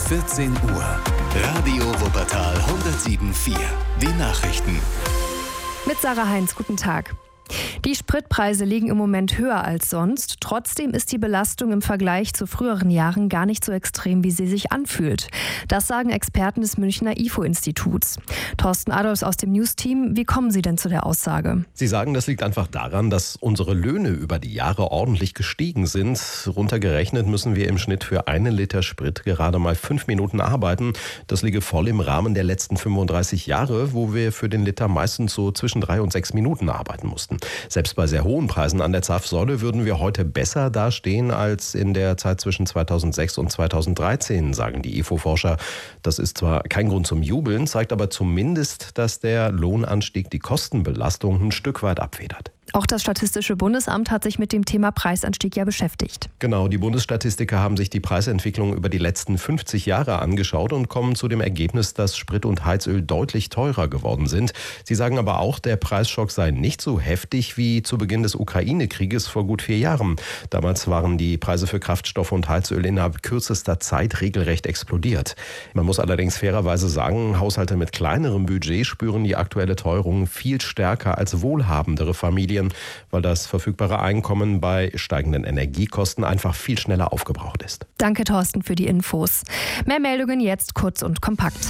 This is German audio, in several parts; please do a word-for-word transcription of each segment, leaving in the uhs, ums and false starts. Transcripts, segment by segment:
vierzehn Uhr. Radio Wuppertal hundertsieben Komma vier. Die Nachrichten. Mit Sarah Heinz, guten Tag. Die Spritpreise liegen im Moment höher als sonst. Trotzdem ist die Belastung im Vergleich zu früheren Jahren gar nicht so extrem, wie sie sich anfühlt. Das sagen Experten des Münchner I F O-Instituts. Thorsten Adolfs aus dem News-Team, wie kommen Sie denn zu der Aussage? Sie sagen, das liegt einfach daran, dass unsere Löhne über die Jahre ordentlich gestiegen sind. Runtergerechnet müssen wir im Schnitt für einen Liter Sprit gerade mal fünf Minuten arbeiten. Das liege voll im Rahmen der letzten fünfunddreißig Jahre, wo wir für den Liter meistens so zwischen drei und sechs Minuten arbeiten mussten. Selbst bei sehr hohen Preisen an der Zapfsäule würden wir heute besser dastehen als in der Zeit zwischen zweitausendsechs und zweitausenddreizehn, sagen die I F O-Forscher. Das ist zwar kein Grund zum Jubeln, zeigt aber zumindest, dass der Lohnanstieg die Kostenbelastung ein Stück weit abfedert. Auch das Statistische Bundesamt hat sich mit dem Thema Preisanstieg ja beschäftigt. Genau, die Bundesstatistiker haben sich die Preisentwicklung über die letzten fünfzig Jahre angeschaut und kommen zu dem Ergebnis, dass Sprit und Heizöl deutlich teurer geworden sind. Sie sagen aber auch, der Preisschock sei nicht so heftig wie zu Beginn des Ukraine-Krieges vor gut vier Jahren. Damals waren die Preise für Kraftstoffe und Heizöl innerhalb kürzester Zeit regelrecht explodiert. Man muss allerdings fairerweise sagen, Haushalte mit kleinerem Budget spüren die aktuelle Teuerung viel stärker als wohlhabendere Familien, weil das verfügbare Einkommen bei steigenden Energiekosten einfach viel schneller aufgebraucht ist. Danke, Thorsten, für die Infos. Mehr Meldungen jetzt kurz und kompakt.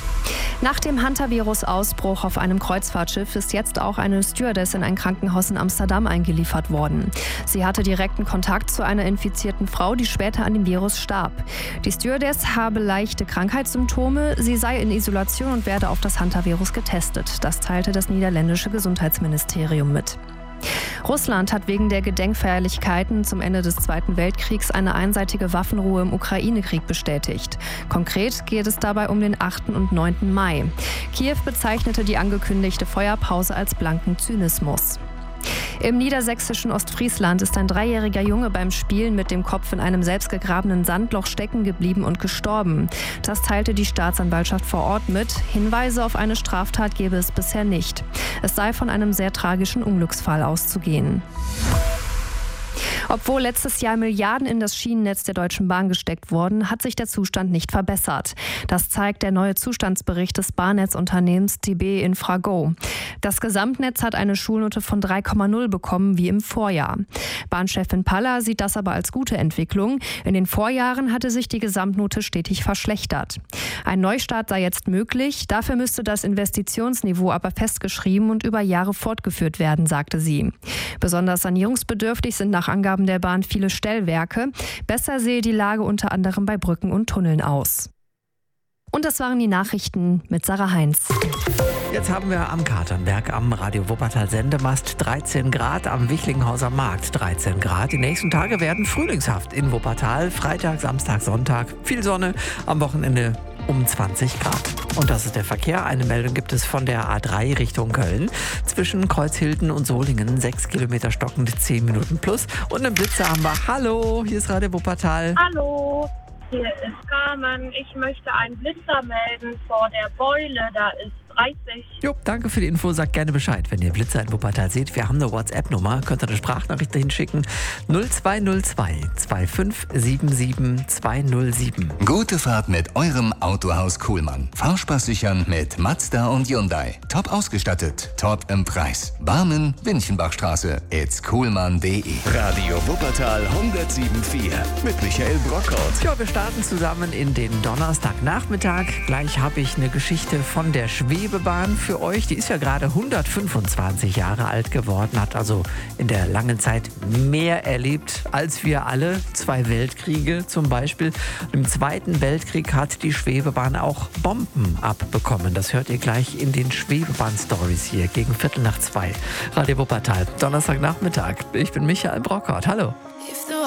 Nach dem Hantavirus-Ausbruch auf einem Kreuzfahrtschiff ist jetzt auch eine Stewardess in ein Krankenhaus in Amsterdam eingeliefert worden. Sie hatte direkten Kontakt zu einer infizierten Frau, die später an dem Virus starb. Die Stewardess habe leichte Krankheitssymptome, sie sei in Isolation und werde auf das Hantavirus getestet. Das teilte das niederländische Gesundheitsministerium mit. Russland hat wegen der Gedenkfeierlichkeiten zum Ende des Zweiten Weltkriegs eine einseitige Waffenruhe im Ukraine-Krieg bestätigt. Konkret geht es dabei um den achten und neunten Mai. Kiew bezeichnete die angekündigte Feuerpause als blanken Zynismus. Im niedersächsischen Ostfriesland ist ein dreijähriger Junge beim Spielen mit dem Kopf in einem selbstgegrabenen Sandloch stecken geblieben und gestorben. Das teilte die Staatsanwaltschaft vor Ort mit. Hinweise auf eine Straftat gebe es bisher nicht. Es sei von einem sehr tragischen Unglücksfall auszugehen. Obwohl letztes Jahr Milliarden in das Schienennetz der Deutschen Bahn gesteckt wurden, hat sich der Zustand nicht verbessert. Das zeigt der neue Zustandsbericht des Bahnetzunternehmens D B Infrago. Das Gesamtnetz hat eine Schulnote von drei Komma null bekommen wie im Vorjahr. Bahnchefin Paller sieht das aber als gute Entwicklung. In den Vorjahren hatte sich die Gesamtnote stetig verschlechtert. Ein Neustart sei jetzt möglich. Dafür müsste das Investitionsniveau aber festgeschrieben und über Jahre fortgeführt werden, sagte sie. Besonders sanierungsbedürftig sind nach Angaben der Bahn viele Stellwerke. Besser sehe die Lage unter anderem bei Brücken und Tunneln aus. Und das waren die Nachrichten mit Sarah Heinz. Jetzt haben wir am Katernberg am Radio Wuppertal Sendemast dreizehn Grad, am Wichlinghauser Markt dreizehn Grad. Die nächsten Tage werden frühlingshaft in Wuppertal. Freitag, Samstag, Sonntag viel Sonne, am Wochenende um zwanzig Grad. Und das ist der Verkehr. Eine Meldung gibt es von der A drei Richtung Köln. Zwischen Kreuzhilden und Solingen sechs Kilometer stockend, zehn Minuten plus. Und einen Blitzer haben wir. Hallo, hier ist Radio Wuppertal. Hallo, hier ist Carmen. Ich möchte einen Blitzer melden vor der Beule. Da ist dreißig. Jo, danke für die Info. Sagt gerne Bescheid, wenn ihr Blitzer in Wuppertal seht. Wir haben eine WhatsApp-Nummer. Könnt ihr eine Sprachnachricht dahin schicken. null zwei null zwei zwei fünf sieben sieben zwei null sieben. Gute Fahrt mit eurem Autohaus Kuhlmann. Fahrspaß sichern mit Mazda und Hyundai. Top ausgestattet, top im Preis. Barmen, Winchenbachstraße. It's kuhlmann punkt de. Radio Wuppertal hundertsieben Komma vier mit Michael Brockhaus. Ja, wir starten zusammen in den Donnerstagnachmittag. Gleich habe ich eine Geschichte von der Schwebebahn für euch. Die ist ja gerade hundertfünfundzwanzig Jahre alt geworden, hat also in der langen Zeit mehr erlebt als wir alle. Zwei Weltkriege zum Beispiel. Im Zweiten Weltkrieg hat die Schwebebahn auch Bomben abbekommen. Das hört ihr gleich in den Schwebebahn-Stories hier gegen Viertel nach zwei. Radio Wuppertal, Donnerstagnachmittag. Ich bin Michael Brockhaus. Hallo. If the